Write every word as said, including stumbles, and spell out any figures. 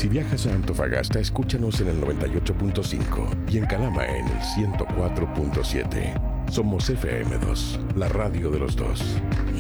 Si viajas a Antofagasta, escúchanos en el noventa y ocho punto cinco y en Calama en el ciento cuatro punto siete. Somos F M dos, la radio de los dos.